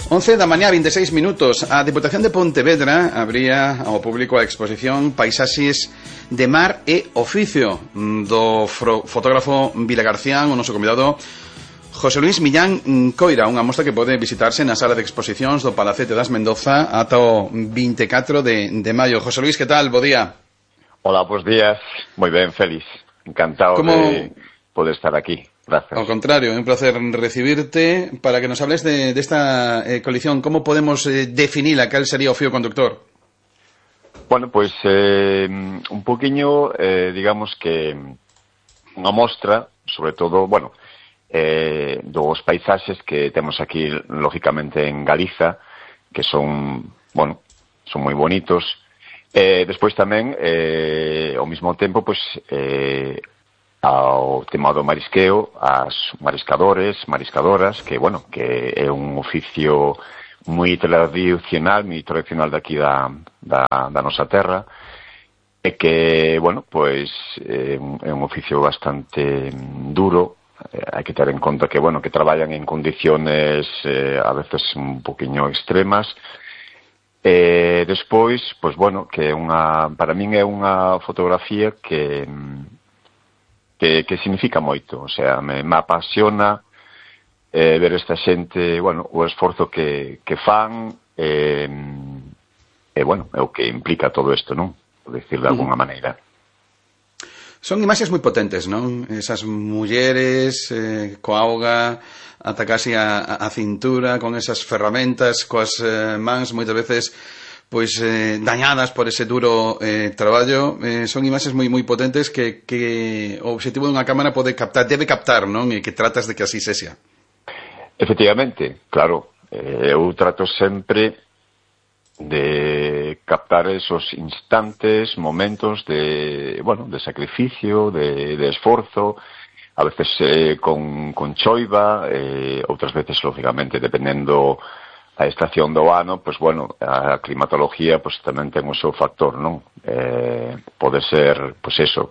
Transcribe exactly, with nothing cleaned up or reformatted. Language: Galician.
once da mañá, vinte e seis minutos. A Deputación de Pontevedra abría ao público a exposición Paisaxes de Mar e Oficio do fotógrafo Vilagarcián, o noso convidado José Luís Millán Coira, unha mostra que pode visitarse na sala de exposicións do Palacete das Mendoza ata o vinte e catro de, de maio. José Luís, que tal? Bo día. Hola, bos días. Moi ben, feliz. Encantado Como... de poder estar aquí. Gracias. Ao contrario, é un placer recibirte para que nos hables de, de esta eh, colección. Como podemos eh, definila? Cal sería o fío conductor? Bueno, pois pues, eh, un poquinho, eh, digamos que unha mostra, sobre todo, bueno, eh, dos paisaxes que temos aquí, lógicamente, en Galiza, que son, bueno, son moi bonitos. Eh, despois tamén, eh, ao mesmo tempo, pois, pues, eh, ao tema do marisqueo, as mariscadores, mariscadoras, que, bueno, que é un oficio moi tradicional, moi tradicional daqui da, da, da nosa terra, e que, bueno, pois é un, é un oficio bastante duro. Eh, hai que ter en conta que, bueno, que traballan en condiciones eh, a veces un poquinho extremas. E despois, pois, bueno, que unha, para min é unha fotografía que Que, que significa moito, o sea, me, me apasiona eh, ver esta xente, bueno, o esforzo que, que fan, e, eh, eh, bueno, é o que implica todo isto, non? Por decir de alguna uh-huh. maneira. Son imaxes moi potentes, non? Esas mulleres, eh, coa auga, ata casi a, a cintura, con esas ferramentas, coas eh, mans, moitas veces pois eh, dañadas por ese duro eh, traballo. Eh, son imaxes moi moi potentes que, que o obxectivo dunha cámara pode captar, debe captar, non? E que tratas de que así sexa. Efectivamente, claro. Eh, eu trato sempre de captar esos instantes, momentos de, bueno, de sacrificio, de, de esforzo, a veces eh, con, con choiva, eh, outras veces, lógicamente, dependendo a estación do ano, pois, bueno, a climatología pois tamén ten o seu factor, non? Eh, pode ser, pois eso,